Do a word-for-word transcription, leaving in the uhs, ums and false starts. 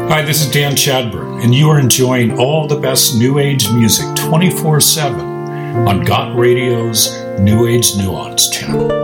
Hi, this is Dan Chadburn, and you are enjoying all the best New Age music twenty-four seven on Got Radio's New Age Nuance channel.